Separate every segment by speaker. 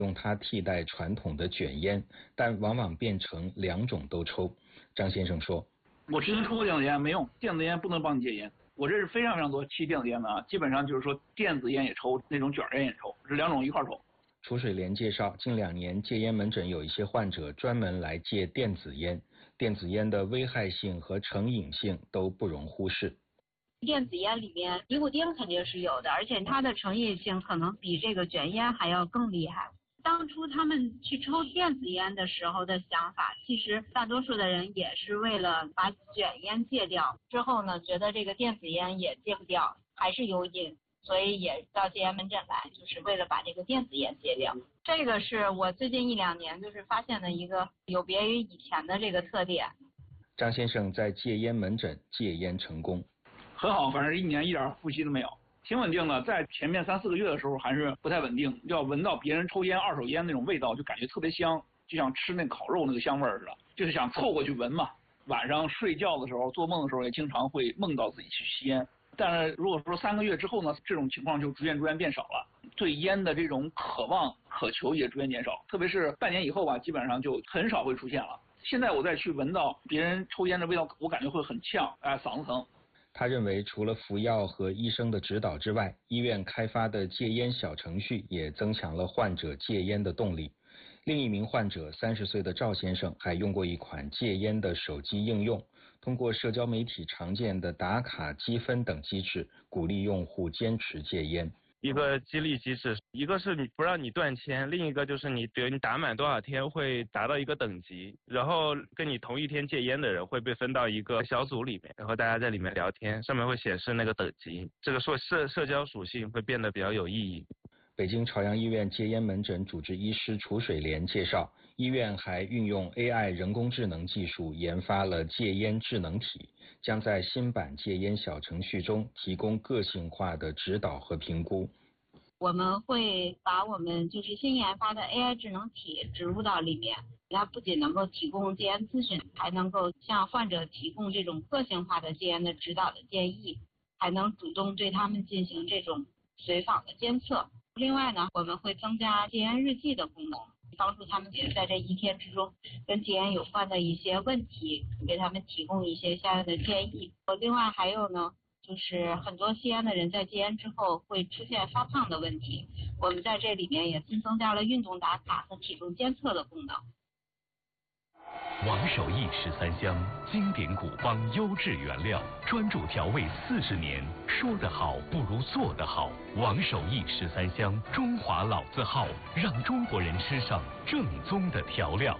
Speaker 1: 用它替代传统的卷烟，但往往变成两种都抽。张先生说：“
Speaker 2: 我之前抽过电子烟没用，电子烟不能帮你戒烟。我这是非常非常多吸电子烟的啊，基本上就是说电子烟也抽，那种卷烟也抽，这两种一块抽。”
Speaker 1: 楚水莲介绍，近2年戒烟门诊有一些患者专门来戒电子烟，电子烟的危害性和成瘾性都不容忽视。
Speaker 3: 电子烟里面尼古丁肯定是有的，而且它的成瘾性可能比这个卷烟还要更厉害。当初他们去抽电子烟的时候的想法，其实大多数的人也是为了把卷烟戒掉，之后呢觉得这个电子烟也戒不掉，还是有瘾，所以也到戒烟门诊来，就是为了把这个电子烟戒掉。这个是我最近1-2年就是发现的一个有别于以前的这个特点。
Speaker 1: 张先生在戒烟门诊戒烟成功，
Speaker 2: 很好，反正1年一点呼吸都没有，挺稳定的。在前面3-4个月的时候还是不太稳定，要闻到别人抽烟二手烟那种味道，就感觉特别香，就像吃那烤肉那个香味似的，就是想凑过去闻嘛。晚上睡觉的时候做梦的时候也经常会梦到自己去吸烟。但是如果说3个月之后呢，这种情况就逐渐变少了，对烟的这种渴望渴求也逐渐减少，特别是半年以后吧，基本上就很少会出现了。现在我再去闻到别人抽烟的味道，我感觉会很呛，嗓子疼。
Speaker 1: 他认为除了服药和医生的指导之外，医院开发的戒烟小程序也增强了患者戒烟的动力。另一名患者30岁的赵先生还用过一款戒烟的手机应用，通过社交媒体常见的打卡积分等机制，鼓励用户坚持戒烟。
Speaker 4: 一个激励机制，一个是你不让你断签，另一个就是你比如你打满多少天会达到一个等级，然后跟你同一天戒烟的人会被分到一个小组里面，然后大家在里面聊天，上面会显示那个等级，这个说社交属性会变得比较有意义。
Speaker 1: 北京朝阳医院戒烟门诊主治医师楚水莲介绍，医院还运用 AI 人工智能技术研发了戒烟智能体，将在新版戒烟小程序中提供个性化的指导和评估。
Speaker 3: 我们会把我们就是新研发的 AI 智能体植入到里面，它不仅能够提供戒烟咨询，还能够向患者提供这种个性化的戒烟的指导的建议，还能主动对他们进行这种随访的监测。另外呢，我们会增加戒烟日记的功能，帮助他们也在这1天之中跟戒烟有关的一些问题，给他们提供一些相应的建议。另外还有呢，就是很多吸烟的人在戒烟之后会出现发胖的问题，我们在这里面也新增加了运动打卡和体重监测的功能。
Speaker 5: 王守义13香，经典古方，优质原料，专注调味40年，说得好不如做得好。王守义13香，中华老字号，让中国人吃上正宗的调料。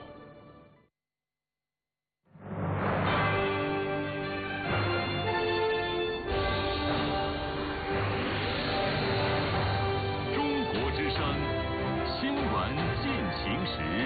Speaker 5: 中国之声，新闻进行时。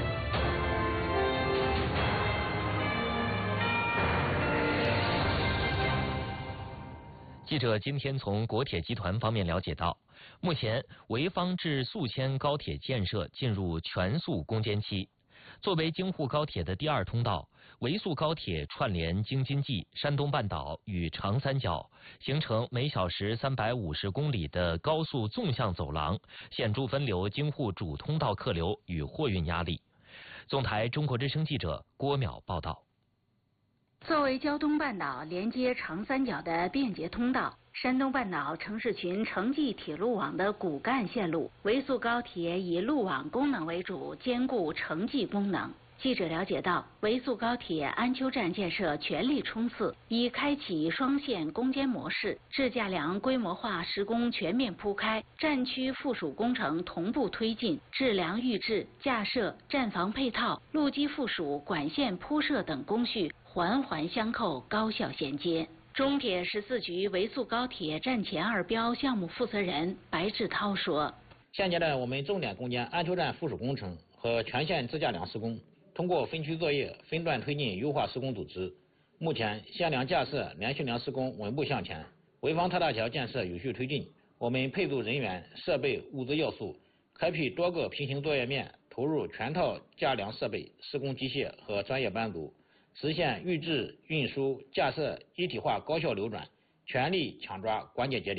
Speaker 6: 记者今天从国铁集团方面了解到，目前潍坊至宿迁高铁建设进入全速攻坚期。作为京沪高铁的第2通道，潍宿高铁串联京津冀、山东半岛与长三角，形成每小时350公里的高速纵向走廊，显著分流京沪主通道客流与货运压力。总台中国之声记者郭淼报道。
Speaker 7: 作为胶东半岛连接长三角的便捷通道，山东半岛城市群城际铁路网的骨干线路，潍宿高铁以路网功能为主，兼顾城际功能。记者了解到，潍宿高铁安丘站建设全力冲刺，已开启双线攻坚模式，自架梁规模化施工全面铺开，站区附属工程同步推进，制梁预制、架设、站房配套、路基附属、管线铺设等工序环环相扣，高效衔接。中铁14局潍宿高铁站前2标项目负责人白志涛说：“
Speaker 8: 现阶段我们重点攻坚安丘站附属工程和全线自架梁施工，通过分区作业、分段推进，优化施工组织。目前线梁架设、连续梁施工稳步向前，潍坊特大桥建设有序推进。我们配组人员、设备、物资要素，开辟多个平行作业面，投入全套架梁设备、施工机械和专业班组，实现预制、运输、架设一体化高效流转，全力抢抓关键节点。”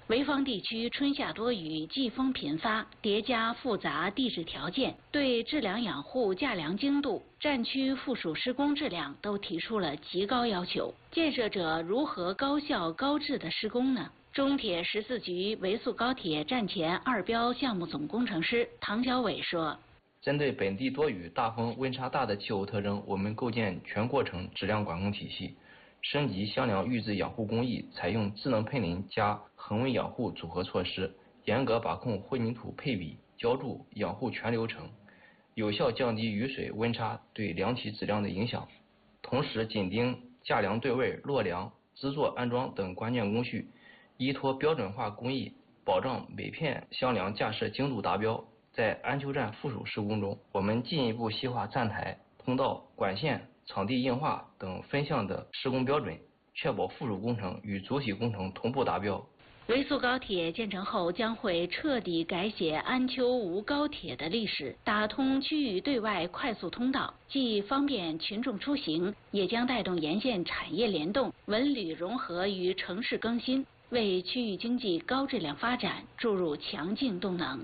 Speaker 7: 潍坊地区春夏多雨，季风频发，叠加复杂地质条件，对治粮养护、架梁精度、战区附属施工质量都提出了极高要求。建设者如何高效高质的施工呢？中铁14局潍粟高铁站前2标项目总工程师唐小伟说：
Speaker 9: 针对本地多雨、大风、温差大的气候特征，我们构建全过程质量管控体系，升级箱梁预制养护工艺，采用智能喷淋加恒温养护组合措施，严格把控混凝土配比、浇筑、养护全流程，有效降低雨水、温差对梁体质量的影响。同时紧盯架梁对位、落梁、支座安装等关键工序，依托标准化工艺，保障每片箱梁架设精度达标。在安丘站附属施工中，我们进一步细化站台、通道、管线、场地硬化等分项的施工标准，确保附属工程与主体工程同步达标。
Speaker 7: 潍粟高铁建成后，将会彻底改写安丘吴高铁的历史，打通区域对外快速通道，既方便群众出行，也将带动沿线产业联动、文旅融合与城市更新，为区域经济高质量发展注入强劲动能。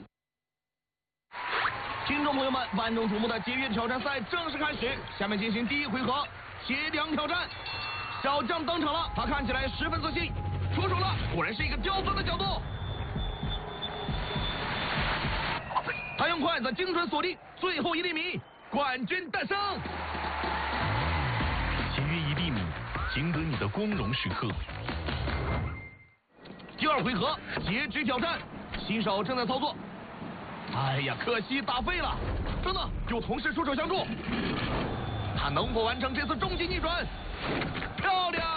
Speaker 10: 听众朋友们，万众瞩目的节约挑战赛正式开始，下面进行第1回合接梁挑战。小将登场了，他看起来十分自信，出手了，果然是一个刁钻的角度。他用筷子精准锁定最后1厘米，冠军诞生。
Speaker 5: 节约1厘米，赢得你的光荣时刻。
Speaker 10: 第2回合截肢挑战，新手正在操作。哎呀，可惜打废了！等等，有同事出手相助，他能否完成这次终极逆转？漂亮！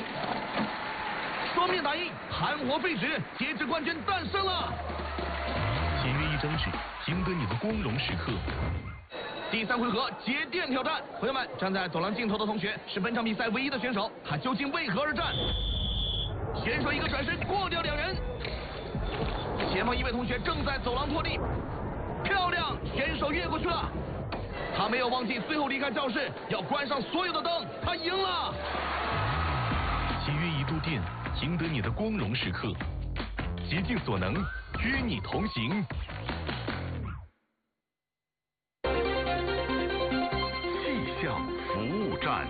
Speaker 10: 双面打印，含活废纸，截肢冠军诞生了！
Speaker 5: 节约1张纸，赢得你的光荣时刻。
Speaker 10: 第3回合节电挑战，朋友们，站在走廊尽头的同学是本场比赛唯一的选手，他究竟为何而战？选手一个转身过掉2人。前方1位同学正在走廊拖地，漂亮，选手越过去了。他没有忘记最后离开教室要关上所有的灯，他赢了。
Speaker 5: 节约1度电，赢得你的光荣时刻。竭尽所能，与你同行。
Speaker 11: 气象服务站，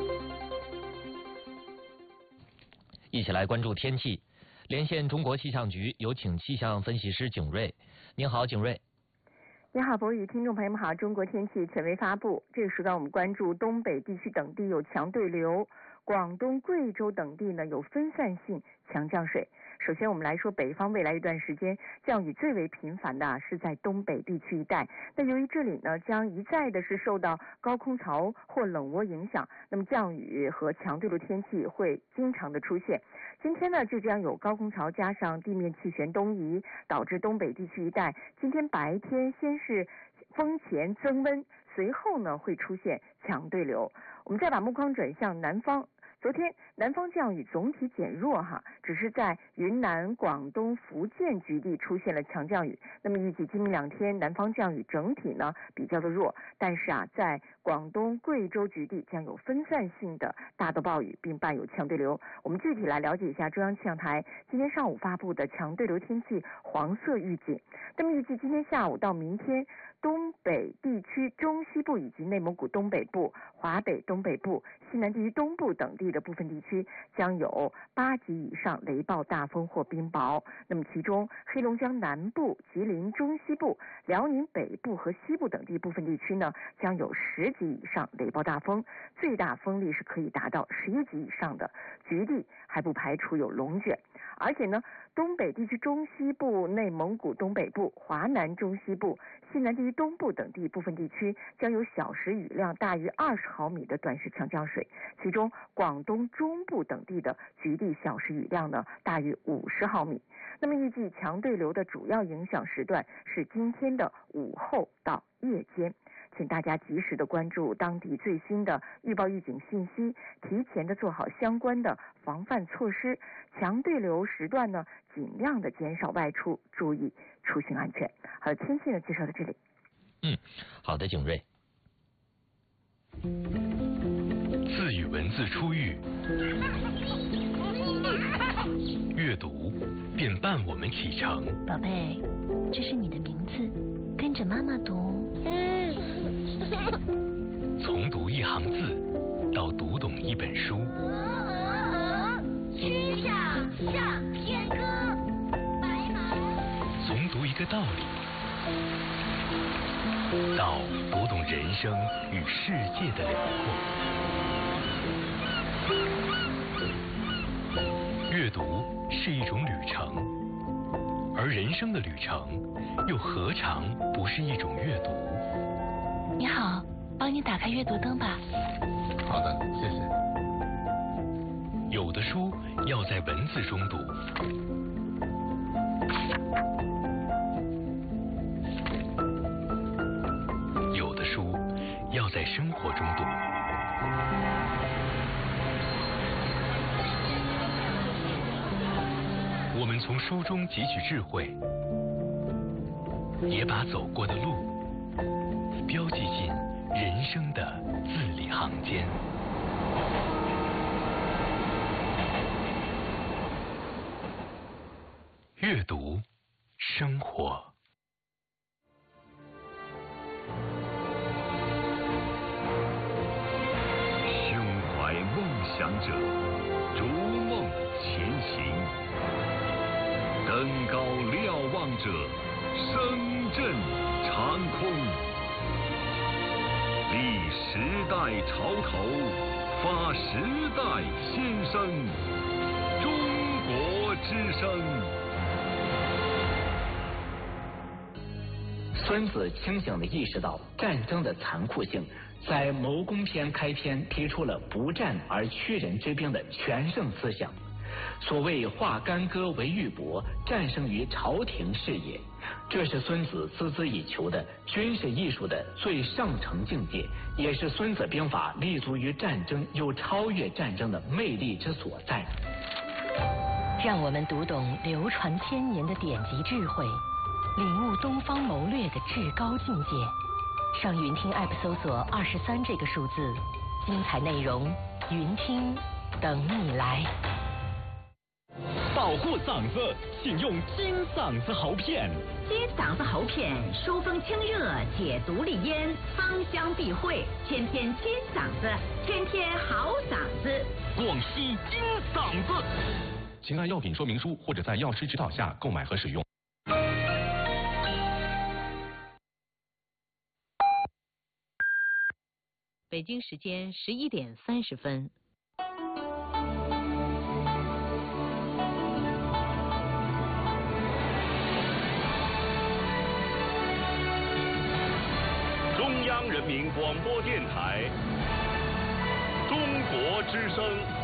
Speaker 6: 一起来关注天气。连线中国气象局，有请气象分析师景瑞。您好，景瑞。
Speaker 12: 你好，博宇，听众朋友们好。中国天气权威发布，这个时段我们关注东北地区等地有强对流，广东、贵州等地呢有分散性强降水。首先我们来说北方未来一段时间降雨最为频繁的是在东北地区一带，那由于这里呢将一再的是受到高空槽或冷涡影响，那么降雨和强对流天气会经常的出现。今天呢就将有高空槽加上地面气旋东移，导致东北地区一带今天白天先是风前增温，随后呢会出现强对流。我们再把目光转向南方，昨天南方降雨总体减弱只是在云南、广东、福建局地出现了强降雨。那么预计今明2天南方降雨整体呢比较的弱，但是在广东、贵州局地将有分散性的大到暴雨，并伴有强对流。我们具体来了解一下中央气象台今天上午发布的强对流天气黄色预警。那么预计今天下午到明天，东北地区中西部以及内蒙古东北部、华北东北部、西南地区东部等地的部分地区将有8级以上雷暴大风或冰雹。那么其中黑龙江南部、吉林中西部、辽宁北部和西部等地部分地区呢将有10级以上雷暴大风，最大风力是可以达到11级以上的，局地还不排除有龙卷。而且呢，东北地区中西部、内蒙古东北部、华南中西部、西南地区东部等地部分地区将有小时雨量大于20毫米的短时强降水，其中广东中部等地的局地小时雨量呢大于50毫米。那么预计强对流的主要影响时段是今天的午后到夜间，请大家及时的关注当地最新的预报预警信息，提前的做好相关的防范措施。强对流时段呢，尽量的减少外出，注意出行安全。好的，天气呢介绍到这里。
Speaker 6: 好的，景瑞。
Speaker 5: 字与文字出狱，阅阅读便伴我们启程。
Speaker 13: 宝贝，这是你的名字，跟着妈妈读。
Speaker 5: 从读一行字到读懂一本书。
Speaker 14: 曲项向天歌，白马。
Speaker 5: 从读一个道理到读懂人生与世界的辽阔。阅读是一种旅程，而人生的旅程又何尝不是一种阅读？
Speaker 13: 你好，帮你打开阅读灯吧。
Speaker 15: 好的，谢谢。
Speaker 5: 有的书要在文字中读，有的书要在生活中读。我们从书中汲取智慧，也把走过的路标记进人生的字里行间。阅读，生活。
Speaker 11: 胸怀梦想者，逐梦前行；登高瞭望者，声震长空。立时代潮头，发时代先声。中国之声。
Speaker 16: 孙子清醒地意识到战争的残酷性，在《谋攻篇》开篇提出了不战而屈人之兵的全胜思想。所谓化干戈为玉帛，战胜于朝廷是也。这是孙子孜孜以求的军事艺术的最上乘境界，也是孙子兵法立足于战争又超越战争的魅力之所在。
Speaker 13: 让我们读懂流传千年的典籍智慧，领悟东方谋略的至高境界。上云听 App 搜索23这个数字，精彩内容云听等你来。
Speaker 17: 保护嗓子，请用金嗓子喉片。
Speaker 18: 金嗓子喉片疏风清热，解毒利咽，芳香避秽，天天金嗓子，天天好嗓子。
Speaker 17: 广西金嗓子。
Speaker 15: 请按药品说明书或者在药师指导下购买和使用。
Speaker 19: 北京时间11点30分。
Speaker 11: 中央人民广播电台，中国之声。